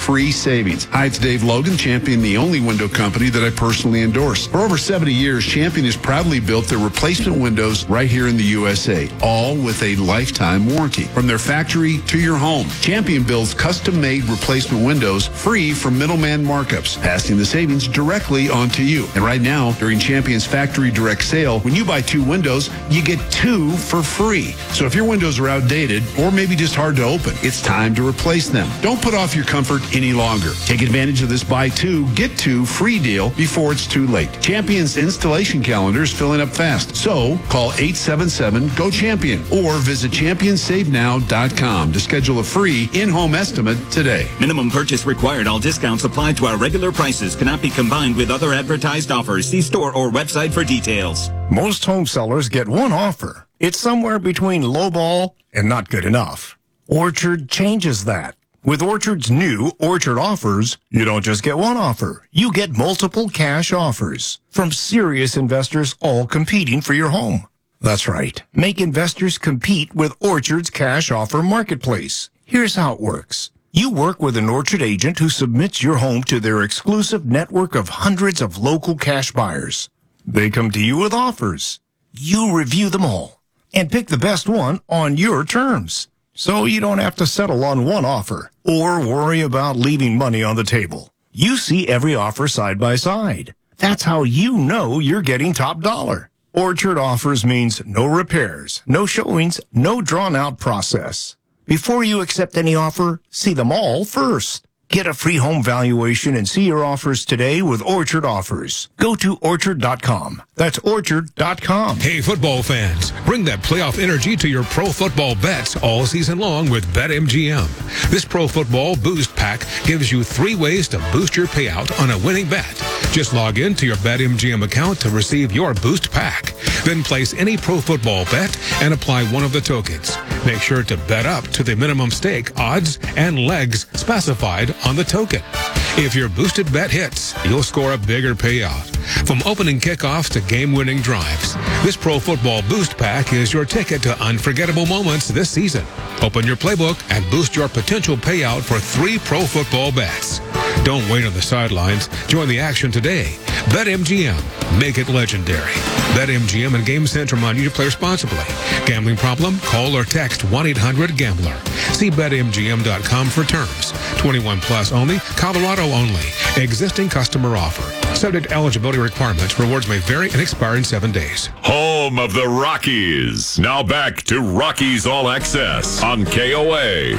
free savings. Hi, it's Dave Logan, Champion, the only window company that I personally endorse. For over 70 years, Champion has proudly built their replacement windows right here in the USA, all with a lifetime warranty. From their factory to your home, Champion builds custom-made replacement windows free from middleman markups, passing the savings directly onto you. And right now, during Champion's Factory Direct Sale, when you buy 2 windows, you get 2 for free. So if your windows are outdated or maybe just hard to open, it's time to replace them. Don't put off your comfort any longer. Take advantage of this buy 2, get 2 free deal before it's too late. Champion's installation calendar is filling up fast. So call 877-GO-CHAMPION or visit ChampionSaveNow.com to schedule a free in-home estimate today. Minimum purchase required. All discounts applied to our regular prices. Cannot be combined with other advertised offers. See store or website for details. Most home sellers get one offer. It's somewhere between lowball and not good enough. Orchard changes that. With Orchard's new Orchard Offers, you don't just get one offer. You get multiple cash offers from serious investors all competing for your home. That's right. Make investors compete with Orchard's cash offer marketplace. Here's how it works. You work with an Orchard agent who submits your home to their exclusive network of hundreds of local cash buyers. They come to you with offers. You review them all and pick the best one on your terms. So you don't have to settle on one offer or worry about leaving money on the table. You see every offer side by side. That's how you know you're getting top dollar. Orchard Offers means no repairs, no showings, no drawn-out process. Before you accept any offer, see them all first. Get a free home valuation and see your offers today with Orchard Offers. Go to Orchard.com. That's Orchard.com. Hey, football fans, bring that playoff energy to your pro football bets all season long with BetMGM. This Pro Football Boost Pack gives you 3 ways to boost your payout on a winning bet. Just log in to your BetMGM account to receive your Boost Pack. Then place any pro football bet and apply one of the tokens. Make sure to bet up to the minimum stake, odds, and legs specified on the token. If your boosted bet hits, you'll score a bigger payout. From opening kickoffs to game-winning drives, this Pro Football Boost Pack is your ticket to unforgettable moments this season. Open your playbook and boost your potential payout for 3 pro football bets. Don't wait on the sidelines. Join the action today. BetMGM. Make it legendary. BetMGM and Game Center remind you to play responsibly. Gambling problem? Call or text 1-800-GAMBLER. See BetMGM.com for terms. 21 plus only. Colorado only. Existing customer offer. Subject to eligibility requirements. Rewards may vary and expire in 7 days. Home of the Rockies. Now back to Rockies All Access on KOA.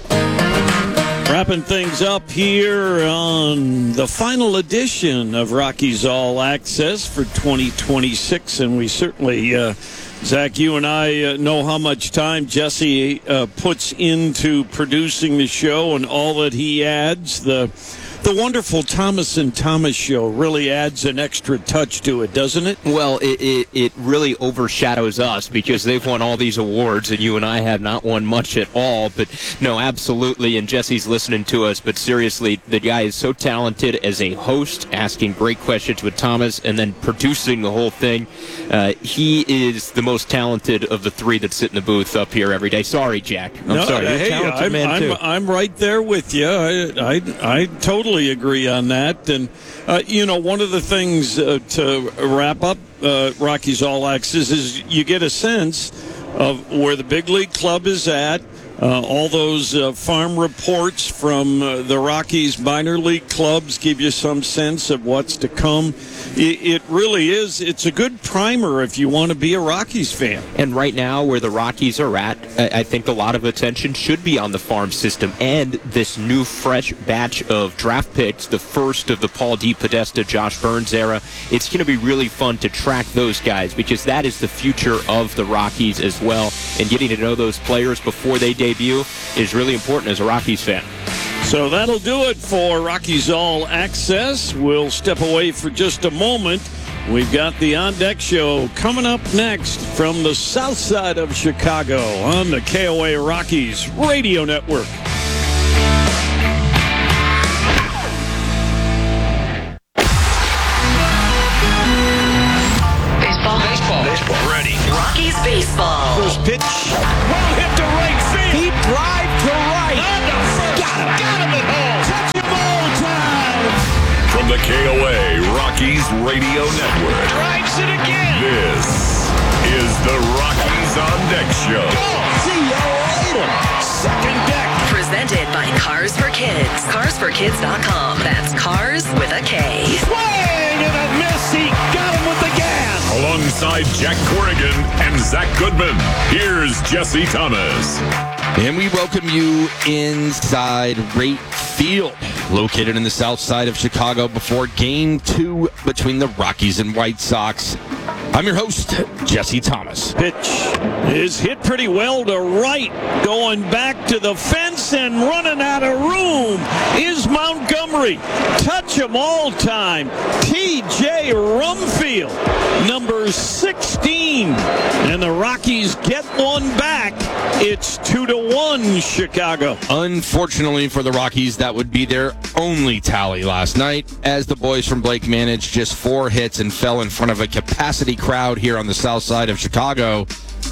Wrapping things up here on the final edition of Rockies All Access for 2026, and we certainly, Zach, you and I know how much time Jesse puts into producing the show and all that he adds. The wonderful Thomas and Thomas show really adds an extra touch to it, doesn't it? Well, it really overshadows us because they've won all these awards and you and I have not won much at all. But no, absolutely, and Jesse's listening to us. But seriously, the guy is so talented as a host, asking great questions with Thomas and then producing the whole thing. He is the most talented of the 3 that sit in the booth up here every day. Sorry, Jack. I'm sorry. You're a talented man, too. I'm right there with you. I totally agree on that. And, one of the things to wrap up Rockies All Access is you get a sense of where the big league club is at. All those farm reports from the Rockies minor league clubs give you some sense of what's to come. It really is. It's a good primer if you want to be a Rockies fan. And right now, where the Rockies are at, I think a lot of attention should be on the farm system and this new fresh batch of draft picks, the first of the Paul DePodesta, Josh Burns era. It's going to be really fun to track those guys because that is the future of the Rockies as well. And getting to know those players before they debut is really important as a Rockies fan. So that'll do it for Rockies All Access. We'll step away for just a moment. We've got the On Deck Show coming up next from the south side of Chicago on the KOA Rockies Radio Network. Baseball. Ready. Rockies baseball. First pitch. Well hit to right field. Deep drive to right. Got him at home. on the KOA Rockies Radio Network. Drives it again. This is the Rockies on Deck Show. See you later. Second deck. Presented by Cars for Kids. CarsForKids.com. That's cars with a K. Swing and a miss. He got him with the gas. Alongside Jack Corrigan and Zach Goodman, here's Jesse Thomas. And we welcome you inside Rate Field, located in the south side of Chicago before Game 2 between the Rockies and White Sox. I'm your host, Jesse Thomas. Pitch is hit pretty well to right. Going back to the fence and running out of room is Montgomery. Touch 'em all time. T.J. Rumfield, number 16. And the Rockies get one back. It's 2-1 Chicago. Unfortunately for the Rockies, that would be their only tally last night, as the boys from Blake managed just 4 hits and fell in front of a capacity crowd here on the south side of Chicago,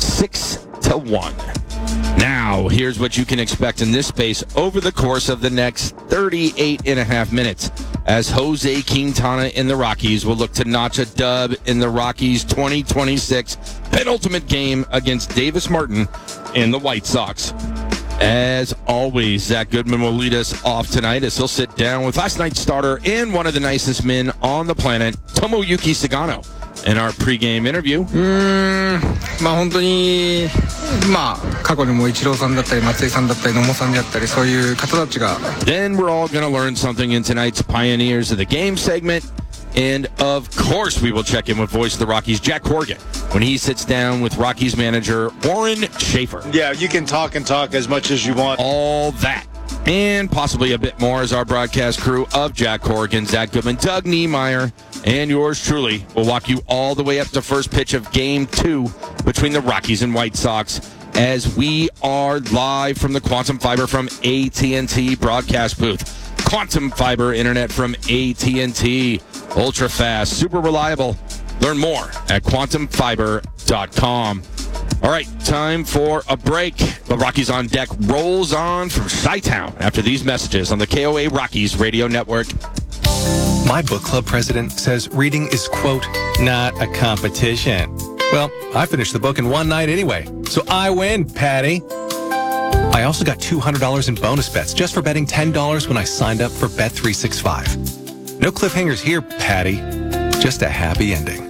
6-1. Now, here's what you can expect in this space over the course of the next 38 and a half minutes, as Jose Quintana and the Rockies will look to notch a dub in the Rockies' 2026 penultimate game against Davis Martin and the White Sox. As always, Zach Goodman will lead us off tonight as he'll sit down with last night's starter and one of the nicest men on the planet, Tomoyuki Sagano, in our pregame interview. 本当に過去にもイチローさんだったり松井さんだったり野茂さんであったりそういう方たちが Then we're all going to learn something in tonight's Pioneers of the Game segment. And, of course, we will check in with voice of the Rockies, Jack Corrigan, when he sits down with Rockies manager Warren Schaefer. Yeah, you can talk and talk as much as you want. All that and possibly a bit more as our broadcast crew of Jack Corrigan, Zach Goodman, Doug Niemeyer, and yours truly will walk you all the way up to first pitch of Game 2 between the Rockies and White Sox, as we are live from the Quantum Fiber from AT&T broadcast booth. Quantum Fiber internet from AT&T. Ultra fast, super reliable. Learn more at quantumfiber.com. All right, time for a break. The Rockies on Deck rolls on from Chi-Town after these messages on the KOA Rockies Radio Network. My book club president says reading is, quote, not a competition. Well, I finished the book in one night anyway, so I win, Patty. I also got $200 in bonus bets just for betting $10 when I signed up for Bet365. No cliffhangers here, Patty. Just a happy ending.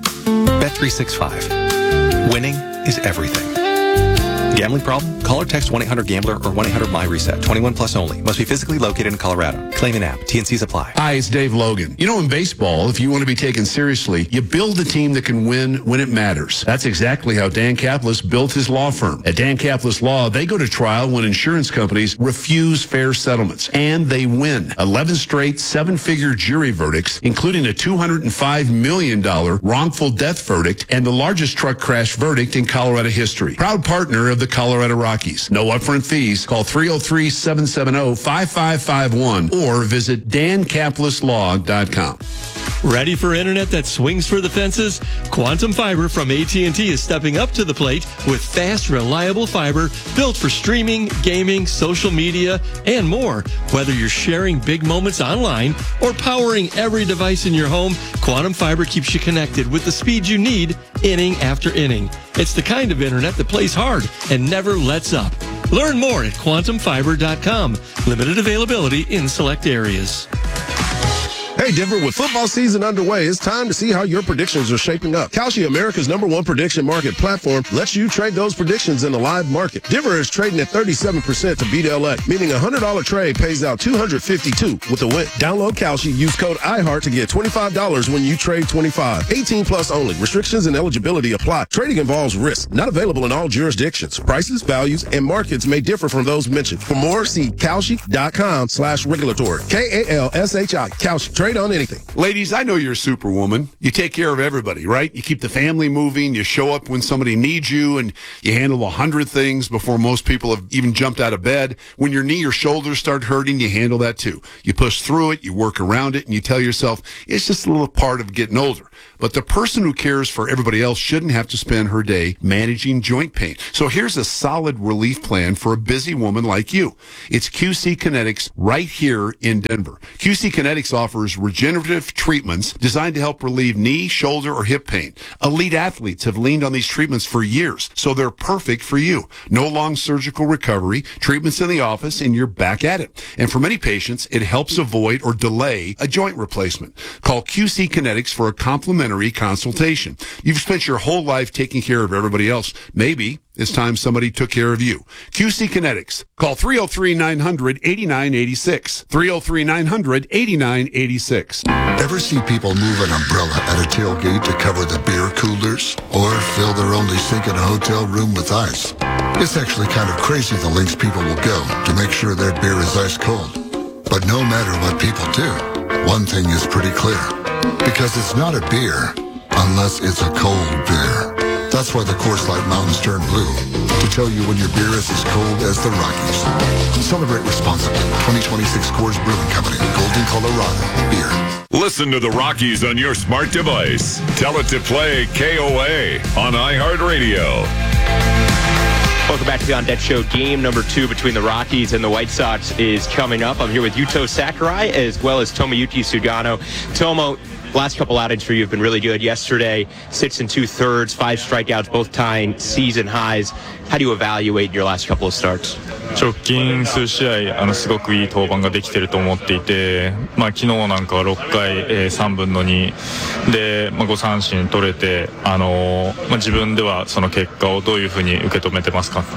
Bet365. Winning is everything. Gambling problem? Call or text 1-800-GAMBLER or 1-800-MY-RESET. 21 plus only. Must be physically located in Colorado. Claim an app. TNCs apply. Hi, it's Dave Logan. You know, in baseball, if you want to be taken seriously, you build a team that can win when it matters. That's exactly how Dan Kaplis built his law firm. At Dan Kaplis Law, they go to trial when insurance companies refuse fair settlements, and they win. 11 straight 7-figure jury verdicts, including a $205 million wrongful death verdict and the largest truck crash verdict in Colorado history. Proud partner of the Colorado Rockies. No upfront fees. Call 303-770-5551 or visit dankapleslaw.com. Ready for internet that swings for the fences? Quantum Fiber from AT&T is stepping up to the plate with fast, reliable fiber built for streaming, gaming, social media, and more. Whether you're sharing big moments online or powering every device in your home, Quantum Fiber keeps you connected with the speed you need inning after inning. It's the kind of internet that plays hard and never lets up. Learn more at quantumfiber.com. Limited availability in select areas. Hey, Denver, with football season underway, it's time to see how your predictions are shaping up. Kalshi, America's #1 prediction market platform, lets you trade those predictions in a live market. Denver is trading at 37% to beat LA, meaning a $100 trade pays out $252 with a win. Download Kalshi, use code IHEART to get $25 when you trade 25. 18 plus only. Restrictions and eligibility apply. Trading involves risk. Not available in all jurisdictions. Prices, values, and markets may differ from those mentioned. For more, see Kalshi.com/regulatory. KALSHI. Kalshi. Trade on anything. Ladies, I know you're a superwoman. You take care of everybody, right? You keep the family moving. You show up when somebody needs you, and you handle 100 things before most people have even jumped out of bed. When your knee or shoulders start hurting, you handle that too. You push through it, you work around it, and you tell yourself, it's just a little part of getting older. But the person who cares for everybody else shouldn't have to spend her day managing joint pain. So here's a solid relief plan for a busy woman like you. It's QC Kinetics right here in Denver. QC Kinetics offers regenerative treatments designed to help relieve knee, shoulder, or hip pain. Elite athletes have leaned on these treatments for years, so they're perfect for you. No long surgical recovery, treatments in the office, and you're back at it. And for many patients, it helps avoid or delay a joint replacement. Call QC Kinetics for a complimentary consultation. You've spent your whole life taking care of everybody else. Maybe it's time somebody took care of you. QC Kinetics. Call 303-900-8986. 303-900-8986. Ever see people move an umbrella at a tailgate to cover the beer coolers? Or fill their only sink in a hotel room with ice? It's actually kind of crazy the lengths people will go to make sure their beer is ice cold. But no matter what people do, one thing is pretty clear. Because it's not a beer unless it's a cold beer. That's why the Coors Light mountains turn blue, to tell you when your beer is as cold as the Rockies. Celebrate responsibly. 2026 Coors Brewing Company, Golden, Colorado. Beer. Listen to the Rockies on your smart device. Tell it to play KOA on iHeartRadio. Welcome back to the On Deck Show. Game number 2 between the Rockies and the White Sox is coming up. I'm here with Yuto Sakurai as well as Tomoyuki Sugano. Tomo, last couple outings for you have been really good. Yesterday, 6 2/3, 5 strikeouts, both tying season highs. How do you evaluate your last couple of starts? 直近数試合すごくいい登板ができていると思っていて、昨日なんかは6回、3分の2で、5三振取れて、自分ではその結果をどういうふうに受け止めてますか？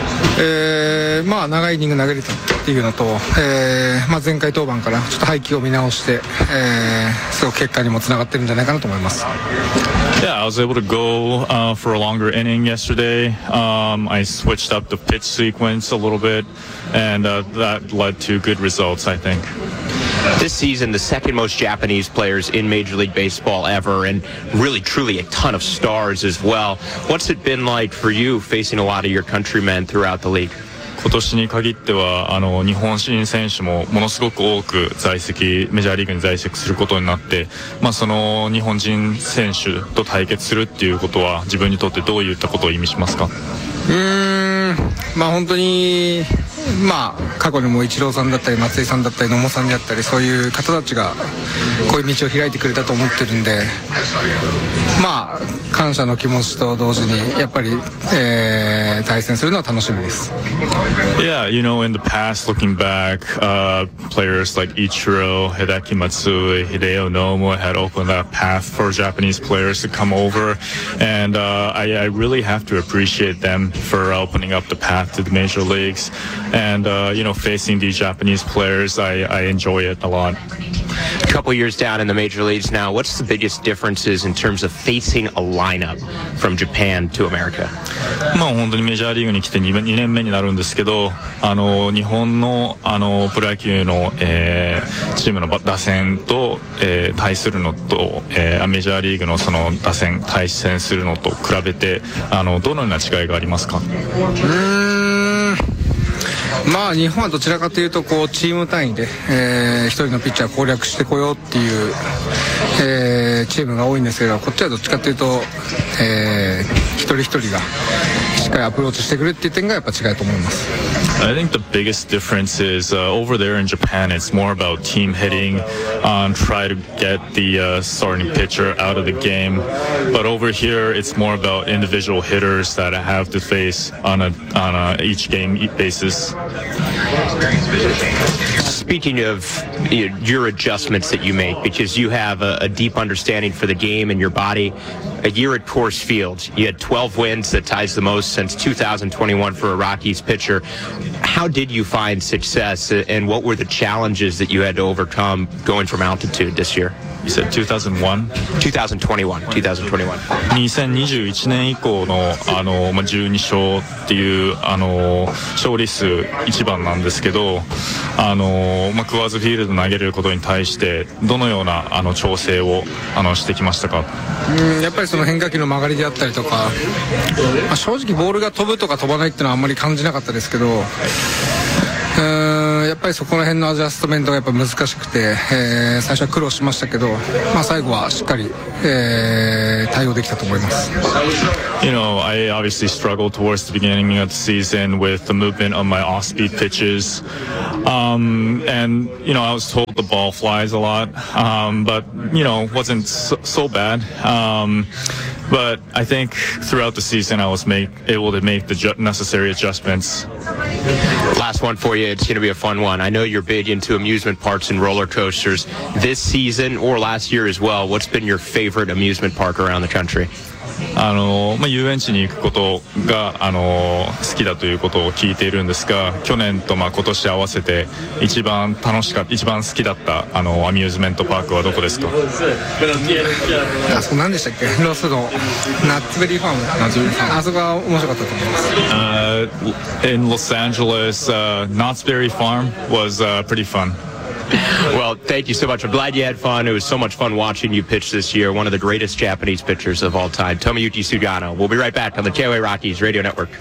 長いイニング投げれたっていうのと、前回登板からちょっと配球を見直して、すごく結果にもつながってるんじゃないかなと思います。 Yeah, I was able to go for a longer inning yesterday. I switched up the pitch sequence a little bit, and that led to good results, I think. This season, the second most Japanese players in Major League Baseball ever, and really, truly a ton of stars as well. What's it been like for you facing a lot of your countrymen throughout the league? 今年に限っては日本人選手もものすごく多くメジャーリーグに在籍することになって、その日本人選手と対決するっていうことは自分にとってどういったことを意味しますか？ 本当に過去にもイチローさんだったり松井さんだったり野茂さんであったりそういう方たちがこういう道を開いてくれたと思ってるんで、感謝の気持ちと同時にやっぱり、対戦するのは楽しみです。 Yeah, in the past, looking back, players like Ichiro, Hideki Matsui, Hideo Nomo had opened that path for Japanese players to come over, and I really have to appreciate them for opening up the path to the major leagues. And facing these Japanese players, I enjoy it a lot. A couple years down in the major leagues now, what's the biggest differences in terms of facing a lineup from Japan to America? 本当にメジャーリーグに来て2年目になるんですけど、日本のプロ野球の、チームの打線と、対するのと、メジャーリーグのその打線対戦するのと比べてどのような違いがありますか？ 日本はどちらかというとチーム単位で、一人のピッチャーを攻略してこようっていう、チームが多いんですけど、こっちはどっちかというと、一人一人がしっかりアプローチしてくるっていう点がやっぱ違いと思います。 I think the biggest difference is over there in Japan, it's more about team hitting, try to get the starting pitcher out of the game. But over here, it's more about individual hitters that I have to face on a each game basis. Speaking of your adjustments that you make, because you have a deep understanding for the game and your body, a year at Coors Field, you had 12 wins, that ties the most since 2021 for a Rockies pitcher. How did you find success, and what were the challenges that you had to overcome going from altitude this year? You said 2001? 2021. 2021年以降の12勝っていう勝利数一番なんですけど、クワーズフィールド投げれることに対してどのような調整をしてきましたか？ やっぱりその変化球の曲がりであったりとか、正直ボールが飛ぶとか飛ばないっていうのはあんまり感じなかったですけど、やっぱりそこら辺のアジャストメントがやっぱ難しくて、最初は苦労しましたけど、最後はしっかり、対応できたと思います。 You know, I obviously struggled towards the beginning of the season with the movement of my off-speed pitches. And, you know, I was told the ball flies a lot, but, you know, wasn't so bad. But I think throughout the season I was able to make the necessary adjustments. Last one for you. It's going to be a fun one. I know you're big into amusement parks and roller coasters. This season or last year as well, what's been your favorite amusement park around the country? 遊園地に行くことが好きだということを聞いているんですが、去年と今年合わせて一番好きだったアミューズメントパークはどこですか？ あそこ何でしたっけ？ロスのナッツベリーファーム。あそこが面白かったと思います。 In Los Angeles, Knott's Berry Farm was pretty fun. Well, thank you so much. I'm glad you had fun. It was so much fun watching you pitch this year. One of the greatest Japanese pitchers of all time, Tomoyuki Sugano. We'll be right back on the KOA Rockies Radio Network.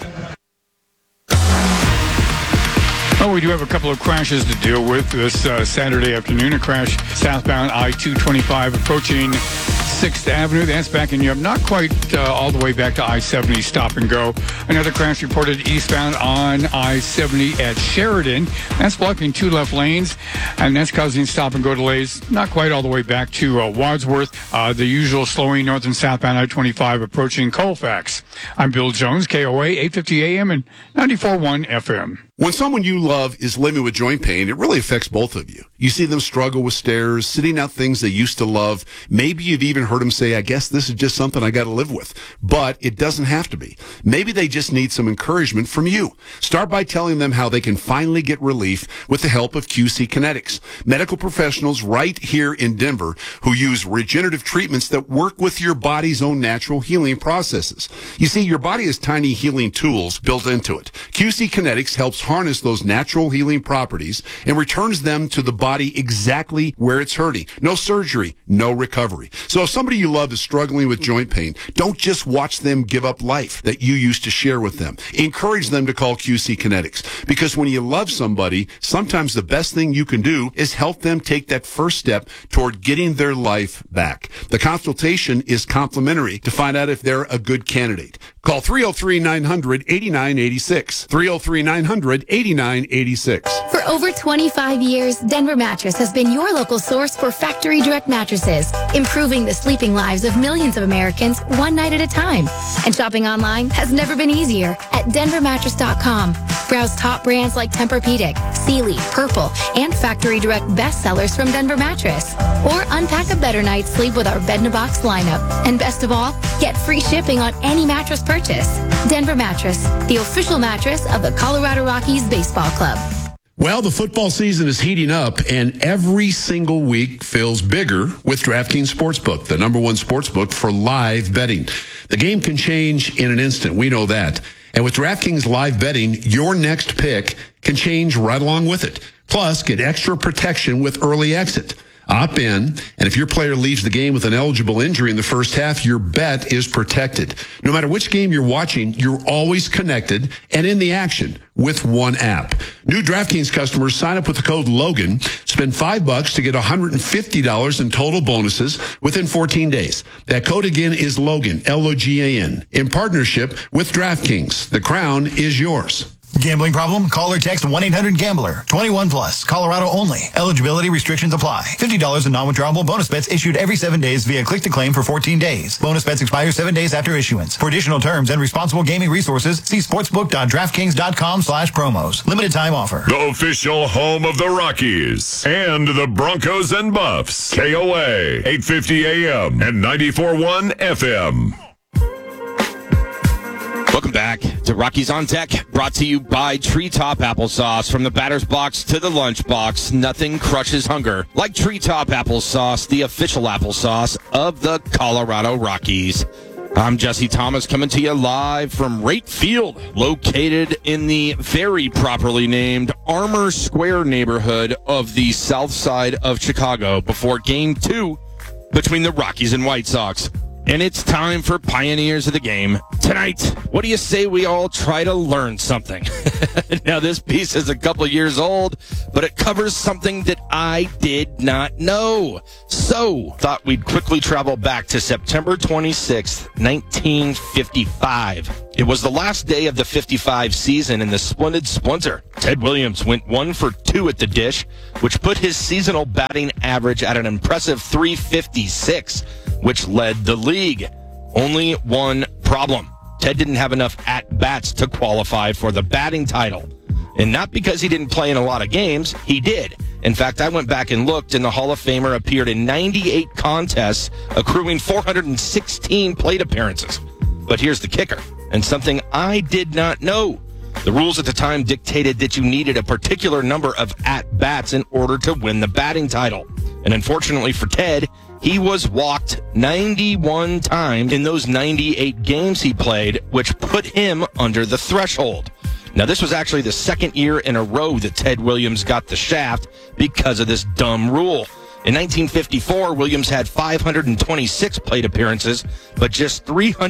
Well, we do have a couple of crashes to deal with this Saturday afternoon. A crash southbound I-225 approaching 6th Avenue. That's backing you up not quite all the way back to I-70 stop and go. Another crash reported eastbound on I-70 at Sheridan. That's blocking 2 left lanes, and that's causing stop and go delays not quite all the way back to Wadsworth. The usual slowing north and southbound I-25 approaching Colfax. I'm Bill Jones, KOA, 850 AM and 94.1 FM. When someone you love is living with joint pain, it really affects both of you. You see them struggle with stairs, sitting out things they used to love. Maybe you've even heard them say, I guess this is just something I got to live with. But it doesn't have to be. Maybe they just need some encouragement from you. Start by telling them how they can finally get relief with the help of QC Kinetics. Medical professionals right here in Denver who use regenerative treatments that work with your body's own natural healing processes. You see, your body has tiny healing tools built into it. QC Kinetics helps harness those natural healing properties and returns them to the body exactly where it's hurting. No surgery, no recovery. So if somebody you love is struggling with joint pain, don't just watch them give up life that you used to share with them. Encourage them to call QC Kinetics, because when you love somebody, sometimes the best thing you can do is help them take that first step toward getting their life back. The consultation is complimentary to find out if they're a good candidate. Call 303-900-8986. 303-900-8986. For over 25 years, Denver Mattress has been your local source for factory direct mattresses, improving the sleeping lives of millions of Americans one night at a time. And shopping online has never been easier at denvermattress.com. Browse top brands like Tempur-Pedic, Sealy, Purple, and factory direct bestsellers from Denver Mattress. Or unpack a better night's sleep with our bed-in-a-box lineup. And best of all, get free shipping on any mattress purchase. Denver Mattress, the official mattress of the Colorado Rockies Baseball Club. Well, the football season is heating up, and every single week feels bigger with DraftKings Sportsbook, the #1 sportsbook for live betting. The game can change in an instant. We know that. And with DraftKings live betting, your next pick can change right along with it. Plus, get extra protection with early exit. Opt in, and if your player leaves the game with an eligible injury in the first half, your bet is protected. No matter which game you're watching, you're always connected and in the action with one app. New DraftKings customers sign up with the code Logan, spend $5 to get $150 in total bonuses within 14 days. That code again is Logan, Logan, in partnership with DraftKings. The crown is yours. Gambling problem? Call or text 1-800-GAMBLER. 21 plus. Colorado only. Eligibility restrictions apply. $50 in non-withdrawable bonus bets issued every 7 days via click-to-claim for 14 days. Bonus bets expire 7 days after issuance. For additional terms and responsible gaming resources, see sportsbook.draftkings.com/promos. Limited time offer. The official home of the Rockies and the Broncos and Buffs. KOA 850 AM and 94.1 FM. Welcome back to Rockies on Deck, brought to you by Treetop Applesauce. From the batter's box to the lunch box, nothing crushes hunger like Treetop Applesauce, the official applesauce of the Colorado Rockies. I'm Jesse Thomas, coming to you live from Rate Field, located in the very properly named Armour Square neighborhood of the south side of Chicago before Game 2 between the Rockies and White Sox. And it's time for Pioneers of the Game. Tonight, what do you say we all try to learn something? Now, this piece is a couple of years old, but it covers something that I did not know. So, thought we'd quickly travel back to September 26th, 1955. It was the last day of the 55 season in the Splendid Splinter. Ted Williams went 1 for 2 at the dish, which put his seasonal batting average at an impressive .356, which led the league. Only one problem. Ted didn't have enough at-bats to qualify for the batting title. And not because he didn't play in a lot of games, he did. In fact, I went back and looked, and the Hall of Famer appeared in 98 contests, accruing 416 plate appearances. But here's the kicker, and something I did not know. The rules at the time dictated that you needed a particular number of at-bats in order to win the batting title. And unfortunately for Ted, he was walked 91 times in those 98 games he played, which put him under the threshold. Now, this was actually the second year in a row that Ted Williams got the shaft because of this dumb rule. In 1954, Williams had 526 plate appearances, but just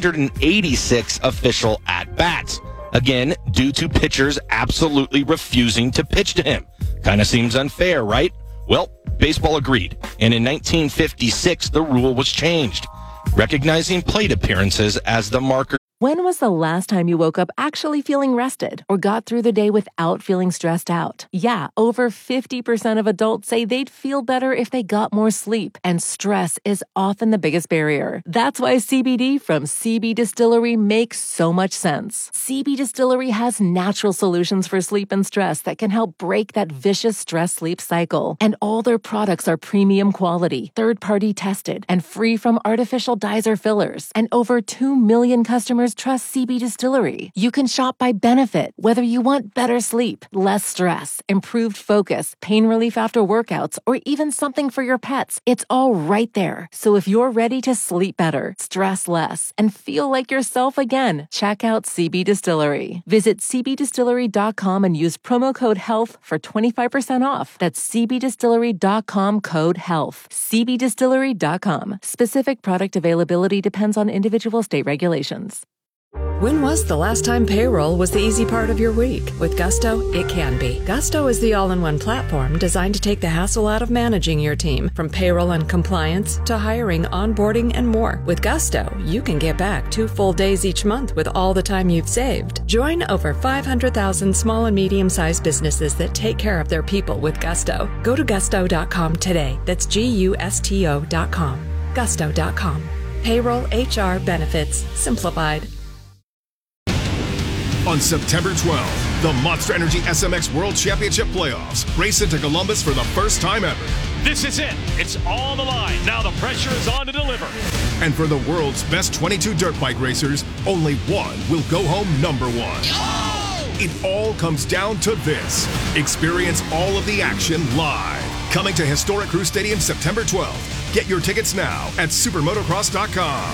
386 official at-bats. Again, due to pitchers absolutely refusing to pitch to him. Kind of seems unfair, right? Well, baseball agreed, and in 1956, the rule was changed, recognizing plate appearances as the marker. When was the last time you woke up actually feeling rested or got through the day without feeling stressed out? Yeah, over 50% of adults say they'd feel better if they got more sleep, and stress is often the biggest barrier. That's why CBD from CB Distillery makes so much sense. CB Distillery has natural solutions for sleep and stress that can help break that vicious stress-sleep cycle. And all their products are premium quality, third-party tested, and free from artificial dyes or fillers. And over 2 million customers trust CB Distillery. You can shop by benefit, whether you want better sleep, less stress, improved focus, pain relief after workouts, or even something for your pets. It's all right there. So if you're ready to sleep better, stress less, and feel like yourself again, check out CB Distillery. Visit cbdistillery.com and use promo code HEALTH for 25% off. That's cbdistillery.com code HEALTH. cbdistillery.com. Specific product availability depends on individual state regulations. When was the last time payroll was the easy part of your week? With Gusto, it can be. Gusto is the all-in-one platform designed to take the hassle out of managing your team, from payroll and compliance to hiring, onboarding, and more. With Gusto, you can get back 2 full days each month with all the time you've saved. Join over 500,000 small and medium-sized businesses that take care of their people with Gusto. Go to gusto.com today. That's GUSTO.com. Gusto.com. Payroll, HR, benefits, simplified. On September 12th, the Monster Energy SMX World Championship Playoffs race into Columbus for the first time ever. This is it. It's all on the line. Now the pressure is on to deliver. And for the world's best 22 dirt bike racers, only one will go home number one. Oh! It all comes down to this. Experience all of the action live. Coming to Historic Crew Stadium September 12th. Get your tickets now at supermotocross.com.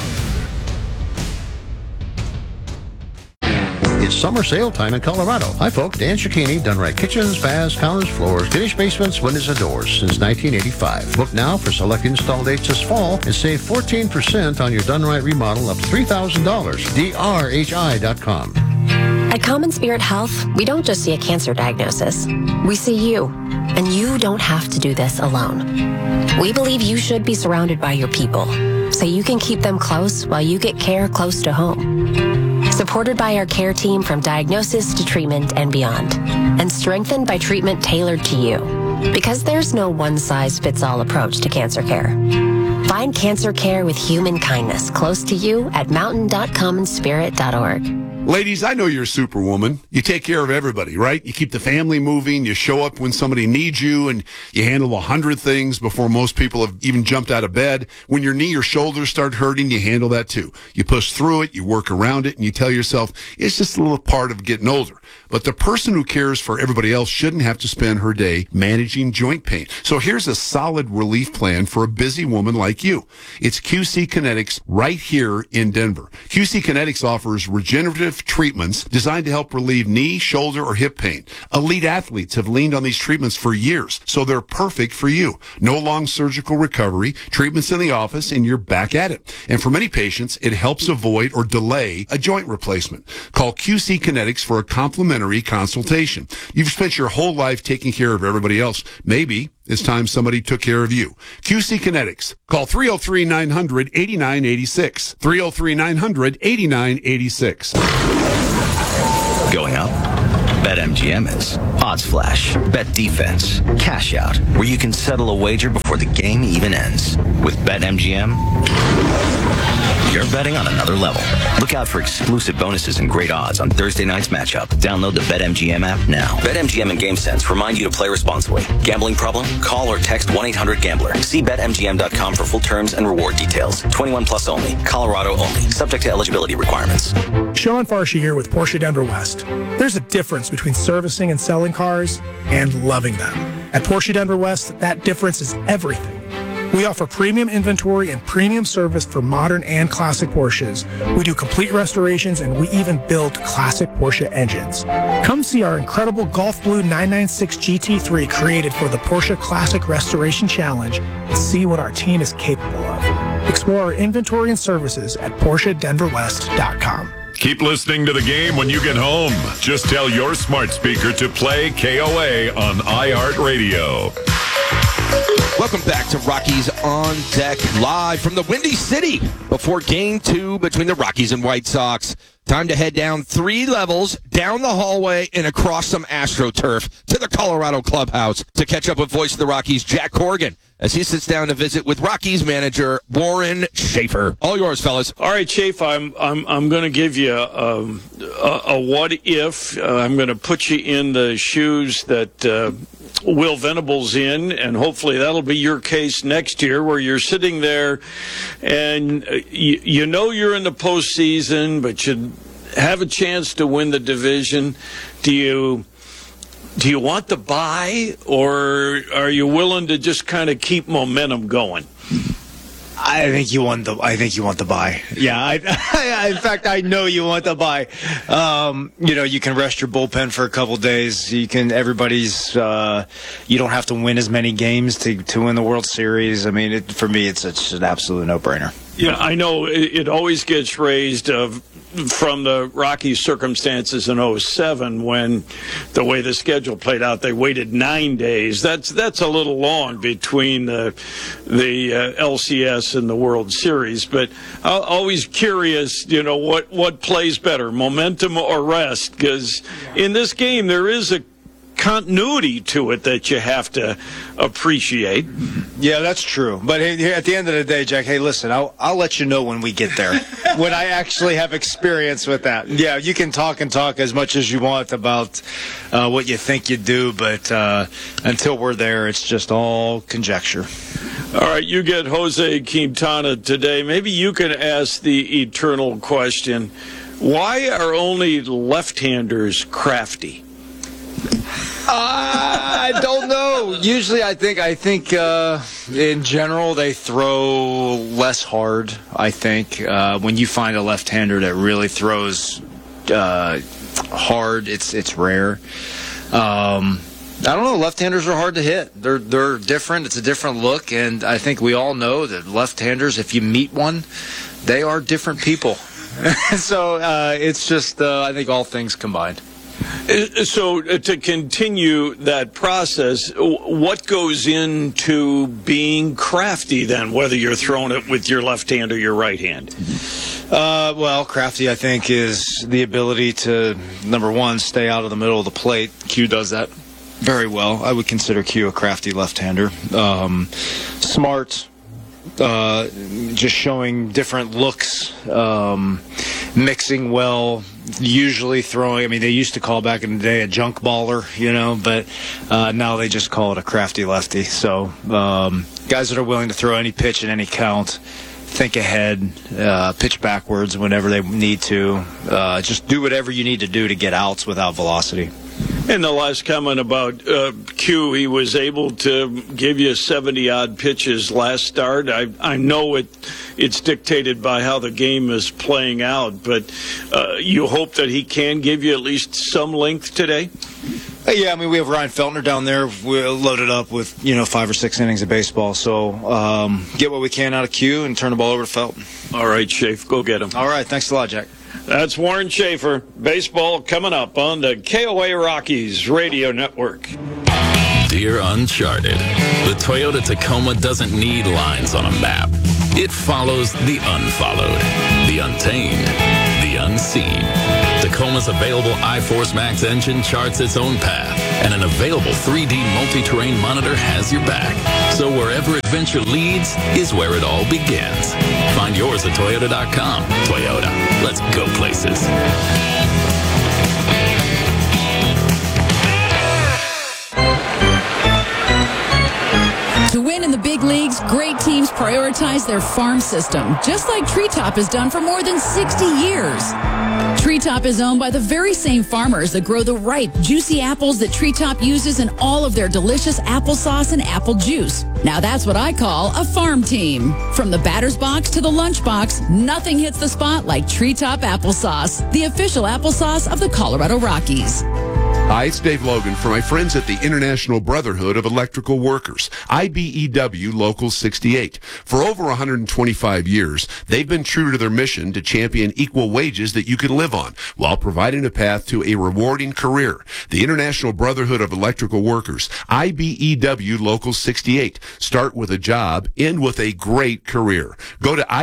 It's summer sale time in Colorado. Hi, folks. Dan Cicchini, done right kitchens, baths, counters, floors, finished basements, windows, and doors since 1985. Book now for select install dates this fall and save 14% on your done right remodel up to $3,000. DRHI.com. At Common Spirit Health, we don't just see a cancer diagnosis. We see you. And you don't have to do this alone. We believe you should be surrounded by your people, so you can keep them close while you get care close to home. Supported by our care team from diagnosis to treatment and beyond, and strengthened by treatment tailored to you. Because there's no one-size-fits-all approach to cancer care. Find cancer care with human kindness close to you at mountain.commonspirit.org. Ladies, I know you're a superwoman. You take care of everybody, right? You keep the family moving. You show up when somebody needs you, and you handle 100 things before most people have even jumped out of bed. When your knee or shoulders start hurting, you handle that too. You push through it, you work around it, and you tell yourself, it's just a little part of getting older. But the person who cares for everybody else shouldn't have to spend her day managing joint pain. So here's a solid relief plan for a busy woman like you. It's QC Kinetics right here in Denver. QC Kinetics offers regenerative innovative treatments designed to help relieve knee, shoulder, or hip pain. Elite athletes have leaned on these treatments for years, so they're perfect for you. No long surgical recovery, treatments in the office, and you're back at it. And for many patients, it helps avoid or delay a joint replacement. Call QC Kinetics for a complimentary consultation. You've spent your whole life taking care of everybody else. Maybe it's time somebody took care of you. QC Kinetics. Call 303-900-8986. 303-900-8986. Going up? BetMGM is. Odds Flash, Bet Defense, Cash Out, where you can settle a wager before the game even ends. With BetMGM, you're betting on another level. Look out for exclusive bonuses and great odds on Thursday night's matchup. Download the BetMGM app now. BetMGM and GameSense remind you to play responsibly. Gambling problem? Call or text 1-800-GAMBLER. See BetMGM.com for full terms and reward details. 21 plus only. Colorado only. Subject to eligibility requirements. Sean Farshey here with Porsche Denver West. There's a difference between servicing and selling cars and loving them. At Porsche Denver West, that difference is everything. We offer premium inventory and premium service for modern and classic Porsches. We do complete restorations, and we even build classic Porsche engines. Come see our incredible Golf Blue 996 GT3 created for the Porsche Classic Restoration Challenge and see what our team is capable of. Explore our inventory and services at PorscheDenverWest.com. Keep listening to the game when you get home. Just tell your smart speaker to play KOA on iHeartRadio. Welcome back to Rockies on Deck, live from the Windy City before Game 2 between the Rockies and White Sox. Time to head down 3 levels, down the hallway, and across some AstroTurf to the Colorado clubhouse to catch up with voice of the Rockies, Jack Corrigan, as he sits down to visit with Rockies manager Warren Schaefer. All yours, fellas. All right, Chafe, I'm going to give you a what if. I'm going to put you in the shoes that Will Venables in, and hopefully that'll be your case next year, where you're sitting there and you know you're in the postseason, but you have a chance to win the division. Do you want the bye, or are you willing to just kind of keep momentum going? I think you want the bye. Yeah, in fact, I know you want the bye. You can rest your bullpen for a couple days. You don't have to win as many games to win the World Series. I mean, for me, it's an absolute no-brainer. Yeah, I know it always gets raised from the Rockies' circumstances in 2007, when the way the schedule played out, they waited 9 days. That's a little long between the LCS and the World Series. But I'm always curious, what plays better, momentum or rest? Because in this game, there is a continuity to it that you have to appreciate. Yeah, that's true. But hey, at the end of the day, Jack, hey, listen, I'll let you know when we get there, when I actually have experience with that. Yeah, you can talk as much as you want about what you think you do, but until we're there, it's just all conjecture. All right, you get Jose Quintana today. Maybe you can ask the eternal question: why are only left-handers crafty? I don't know. Usually, I think in general they throw less hard. I think when you find a left-hander that really throws hard, it's rare. I don't know. Left-handers are hard to hit. They're different. It's a different look, and I think we all know that left-handers, if you meet one, they are different people. So it's just I think all things combined. So to continue that process, what goes into being crafty then, whether you're throwing it with your left hand or your right hand? Well, crafty, I think, is the ability to, number one, stay out of the middle of the plate. Q does that very well. I would consider Q a crafty left-hander. Smart, just showing different looks, mixing well, usually throwing. I mean, they used to call back in the day a junk baller, but now they just call it a crafty lefty. So guys that are willing to throw any pitch at any count, think ahead, pitch backwards whenever they need to, just do whatever you need to do to get outs without velocity. And the last comment about Q, he was able to give you 70-odd pitches last start. I know it's dictated by how the game is playing out, but you hope that he can give you at least some length today? Yeah, I mean, we have Ryan Feltner down there. We're loaded up with, 5 or 6 innings of baseball. So get what we can out of Q and turn the ball over to Felton. All right, Schaefer, go get him. All right, thanks a lot, Jack. That's Warren Schaefer. Baseball coming up on the KOA Rockies Radio Network. Dear Uncharted, the Toyota Tacoma doesn't need lines on a map. It follows the unfollowed, the untamed, the unseen. Tacoma's available iForce Max engine charts its own path, and an available 3D multi-terrain monitor has your back. So wherever adventure leads is where it all begins. Find yours at Toyota.com. Toyota, let's go places. To win in the big leagues, great teams prioritize their farm system, just like Treetop has done for more than 60 years. Treetop is owned by the very same farmers that grow the ripe, juicy apples that Treetop uses in all of their delicious applesauce and apple juice. Now that's what I call a farm team. From the batter's box to the lunch box, nothing hits the spot like Treetop applesauce, the official applesauce of the Colorado Rockies. Hi, it's Dave Logan for my friends at the International Brotherhood of Electrical Workers, IBEW Local 68. For over 125 years, they've been true to their mission to champion equal wages that you can live on while providing a path to a rewarding career. The International Brotherhood of Electrical Workers, IBEW Local 68. Start with a job, end with a great career. Go to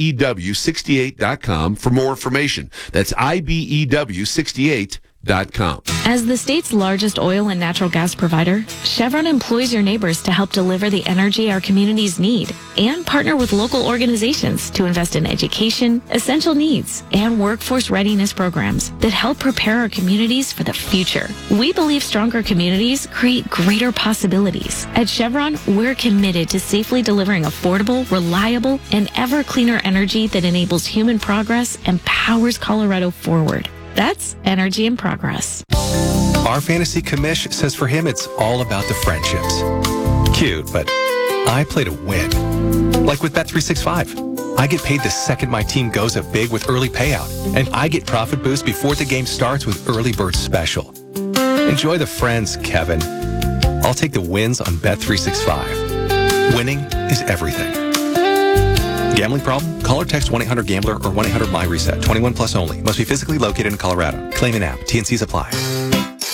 IBEW68.com for more information. That's IBEW68.com. As the state's largest oil and natural gas provider, Chevron employs your neighbors to help deliver the energy our communities need and partner with local organizations to invest in education, essential needs, and workforce readiness programs that help prepare our communities for the future. We believe stronger communities create greater possibilities. At Chevron, we're committed to safely delivering affordable, reliable, and ever cleaner energy that enables human progress and powers Colorado forward. That's energy in progress. Our fantasy commish says for him it's all about the friendships. Cute, but I play to win. Like with Bet365. I get paid the second my team goes up big with early payout, and I get profit boost before the game starts with Early Bird Special. Enjoy the friends, Kevin. I'll take the wins on Bet365. Winning is everything. Gambling problem? Call or text 1-800-GAMBLER or 1-800-MY-RESET. 21 plus only. Must be physically located in Colorado. Claim an app. T&Cs apply.